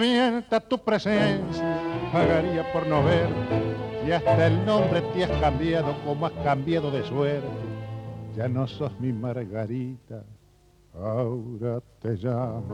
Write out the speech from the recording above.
Mienta tu presencia, pagaría por no verte, y hasta el nombre te has cambiado como has cambiado de suerte. Ya no sos mi Margarita, ahora te llamo